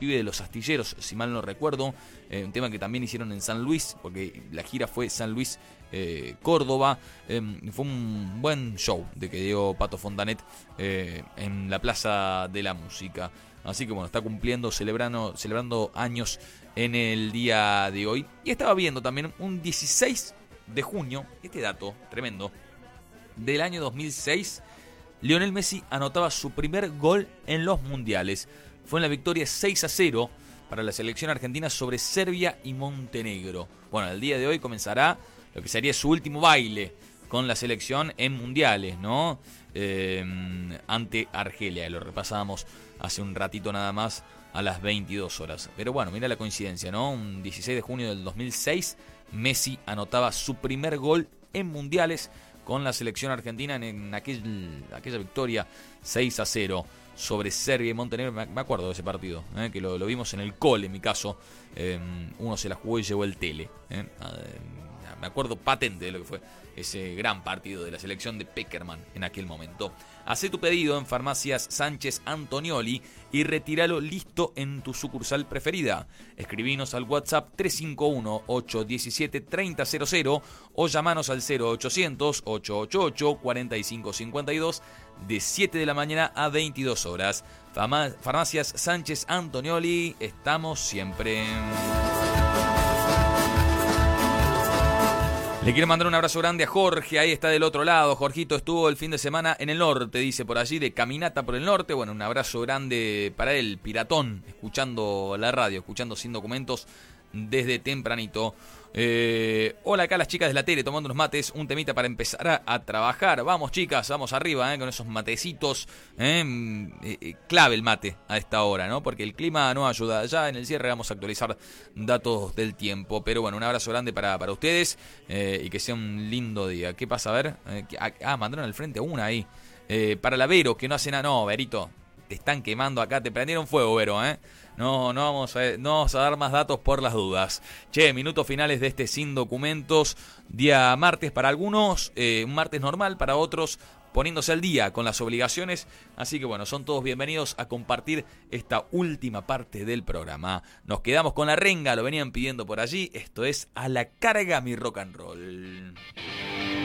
pibe de los astilleros, si mal no recuerdo. Un tema que también hicieron en San Luis, porque la gira fue San Luis, Córdoba. Fue un buen show de que dio Pato Fontanet en la Plaza de la Música. Así que bueno, está cumpliendo, celebrando años en el día de hoy. Y estaba viendo también un 16 de junio, este dato tremendo, del año 2006, Lionel Messi anotaba su primer gol en los mundiales. Fue en la victoria 6-0 para la selección argentina sobre Serbia y Montenegro. Bueno, el día de hoy comenzará lo que sería su último baile con la selección en mundiales, ¿no? Ante Argelia, lo repasábamos hace un ratito nada más a las 22 horas. Pero bueno, mira la coincidencia, ¿no? Un 16 de junio del 2006, Messi anotaba su primer gol en mundiales con la selección argentina en aquella victoria 6-0 sobre Serbia y Montenegro. Me acuerdo de ese partido, que lo vimos en el cole, en mi caso. Uno se la jugó y llevó el tele. Me acuerdo patente de lo que fue ese gran partido de la selección de Peckerman en aquel momento. Hacé tu pedido en Farmacias Sánchez Antonioli y retíralo listo en tu sucursal preferida. Escribinos al WhatsApp 351-817-3000 o llamanos al 0800-888-4552 de 7 de la mañana a 22 horas. Farmacias Sánchez Antonioli, estamos siempre. Le quiero mandar un abrazo grande a Jorge, ahí está del otro lado. Jorgito estuvo el fin de semana en el norte, dice por allí, de caminata por el norte. Bueno, un abrazo grande para él, piratón, escuchando la radio, escuchando Sin Documentos desde tempranito. Hola, acá las chicas de la tele tomando unos mates, un temita para empezar a trabajar. Vamos chicas, vamos arriba, con esos matecitos. Clave el mate a esta hora, ¿no? Porque el clima no ayuda. Ya en el cierre vamos a actualizar datos del tiempo. Pero bueno, un abrazo grande para ustedes, y que sea un lindo día. ¿Qué pasa? A ver, mandaron al frente una ahí. Para la Vero, que no hace nada. No, Verito, te están quemando acá, te prendieron fuego, Vero, No vamos a dar más datos por las dudas. Che, minutos finales de este Sin Documentos. Día martes para algunos, un martes normal para otros, poniéndose al día con las obligaciones. Así que bueno, son todos bienvenidos a compartir esta última parte del programa. Nos quedamos con la renga, lo venían pidiendo por allí. Esto es A la Carga Mi Rock and Roll.